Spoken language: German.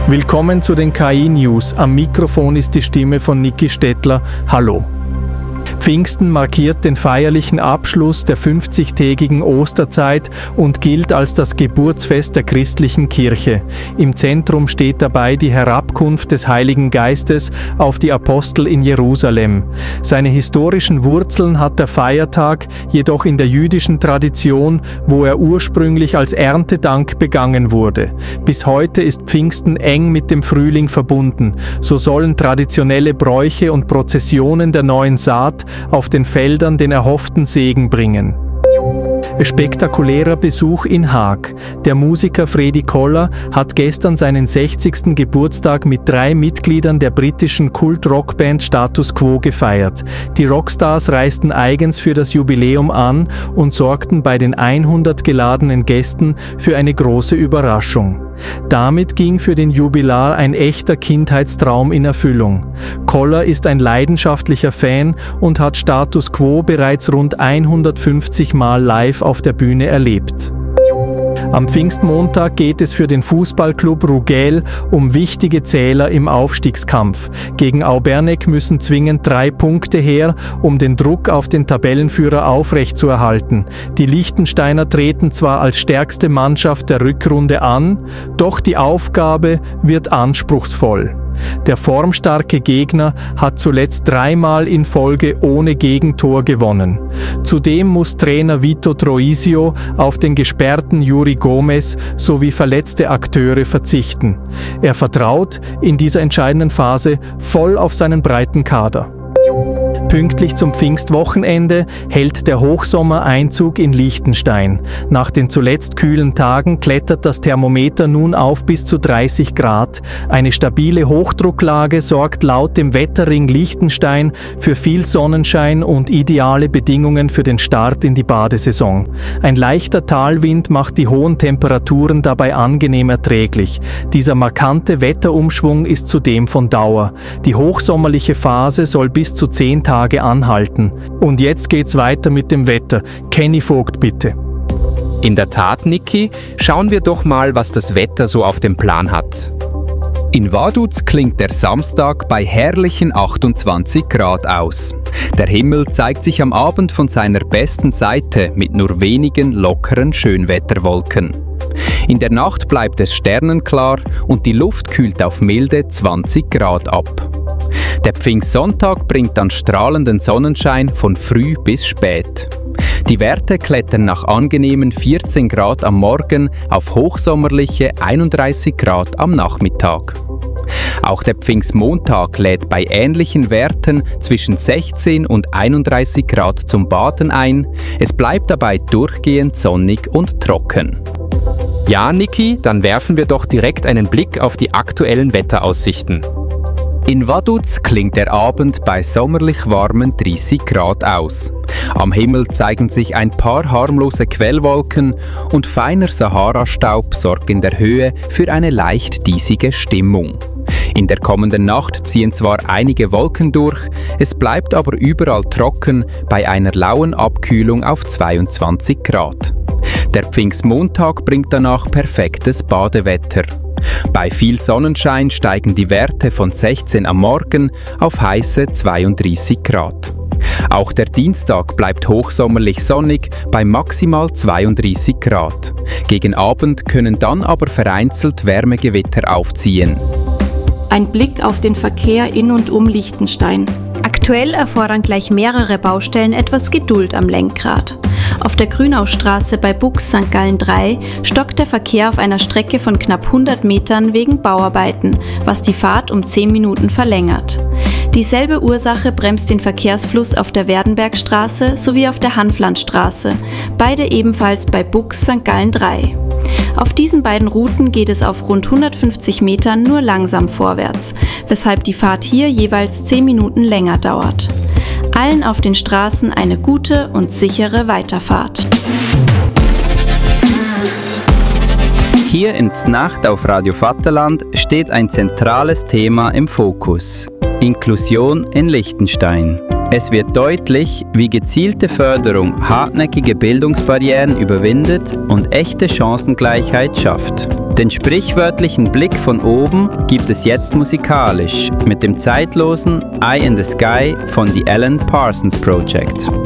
Willkommen zu den KI-News. Am Mikrofon ist die Stimme von Niki Stettler. Hallo. Pfingsten markiert den feierlichen Abschluss der 50-tägigen Osterzeit und gilt als das Geburtsfest der christlichen Kirche. Im Zentrum steht dabei die Herabkunft des Heiligen Geistes auf die Apostel in Jerusalem. Seine historischen Wurzeln hat der Feiertag jedoch in der jüdischen Tradition, wo er ursprünglich als Erntedank begangen wurde. Bis heute ist Pfingsten eng mit dem Frühling verbunden. So sollen traditionelle Bräuche und Prozessionen der neuen Saat auf den Feldern den erhofften Segen bringen. Spektakulärer Besuch in Haag. Der Musiker Freddie Koller hat gestern seinen 60. Geburtstag mit 3 Mitgliedern der britischen Kult-Rockband Status Quo gefeiert. Die Rockstars reisten eigens für das Jubiläum an und sorgten bei den 100 geladenen Gästen für eine große Überraschung. Damit ging für den Jubilar ein echter Kindheitstraum in Erfüllung. Koller ist ein leidenschaftlicher Fan und hat Status Quo bereits rund 150 Mal live auf der Bühne erlebt. Am Pfingstmontag geht es für den Fußballclub Rugel um wichtige Zähler im Aufstiegskampf. Gegen Auberneck müssen zwingend 3 Punkte her, um den Druck auf den Tabellenführer aufrechtzuerhalten. Die Liechtensteiner treten zwar als stärkste Mannschaft der Rückrunde an, doch die Aufgabe wird anspruchsvoll. Der formstarke Gegner hat zuletzt 3-mal in Folge ohne Gegentor gewonnen. Zudem muss Trainer Vito Troisio auf den gesperrten Yuri Gomez sowie verletzte Akteure verzichten. Er vertraut in dieser entscheidenden Phase voll auf seinen breiten Kader. Pünktlich zum Pfingstwochenende hält der Hochsommer Einzug in Liechtenstein. Nach den zuletzt kühlen Tagen klettert das Thermometer nun auf bis zu 30 Grad. Eine stabile Hochdrucklage sorgt laut dem Wetterring Liechtenstein für viel Sonnenschein und ideale Bedingungen für den Start in die Badesaison. Ein leichter Talwind macht die hohen Temperaturen dabei angenehm erträglich. Dieser markante Wetterumschwung ist zudem von Dauer. Die hochsommerliche Phase soll bis zu 10 Tage anhalten. Und jetzt geht's weiter mit dem Wetter. Kenny Vogt, bitte. In der Tat, Niki, schauen wir doch mal, was das Wetter so auf dem Plan hat. In Vaduz klingt der Samstag bei herrlichen 28 Grad aus. Der Himmel zeigt sich am Abend von seiner besten Seite mit nur wenigen lockeren Schönwetterwolken. In der Nacht bleibt es sternenklar und die Luft kühlt auf milde 20 Grad ab. Der Pfingstsonntag bringt dann strahlenden Sonnenschein von früh bis spät. Die Werte klettern nach angenehmen 14 Grad am Morgen auf hochsommerliche 31 Grad am Nachmittag. Auch der Pfingstmontag lädt bei ähnlichen Werten zwischen 16 und 31 Grad zum Baden ein. Es bleibt dabei durchgehend sonnig und trocken. Ja, Niki, dann werfen wir doch direkt einen Blick auf die aktuellen Wetteraussichten. In Vaduz klingt der Abend bei sommerlich warmen 30 Grad aus. Am Himmel zeigen sich ein paar harmlose Quellwolken und feiner Sahara-Staub sorgt in der Höhe für eine leicht diesige Stimmung. In der kommenden Nacht ziehen zwar einige Wolken durch, es bleibt aber überall trocken bei einer lauen Abkühlung auf 22 Grad. Der Pfingstmontag bringt danach perfektes Badewetter. Bei viel Sonnenschein steigen die Werte von 16 am Morgen auf heiße 32 Grad. Auch der Dienstag bleibt hochsommerlich sonnig bei maximal 32 Grad. Gegen Abend können dann aber vereinzelt Wärmegewitter aufziehen. Ein Blick auf den Verkehr in und um Liechtenstein. Aktuell erfordern gleich mehrere Baustellen etwas Geduld am Lenkrad. Auf der Grünaustraße bei Bux St. Gallen 3 stockt der Verkehr auf einer Strecke von knapp 100 Metern wegen Bauarbeiten, was die Fahrt um 10 Minuten verlängert. Dieselbe Ursache bremst den Verkehrsfluss auf der Werdenbergstraße sowie auf der Hanflandstraße, beide ebenfalls bei Bux St. Gallen 3. Auf diesen beiden Routen geht es auf rund 150 Metern nur langsam vorwärts, weshalb die Fahrt hier jeweils 10 Minuten länger dauert. Allen auf den Straßen eine gute und sichere Weiterfahrt. Hier in Znacht auf Radio Vaterland steht ein zentrales Thema im Fokus: Inklusion in Liechtenstein. Es wird deutlich, wie gezielte Förderung hartnäckige Bildungsbarrieren überwindet und echte Chancengleichheit schafft. Den sprichwörtlichen Blick von oben gibt es jetzt musikalisch mit dem zeitlosen Eye in the Sky von The Alan Parsons Project.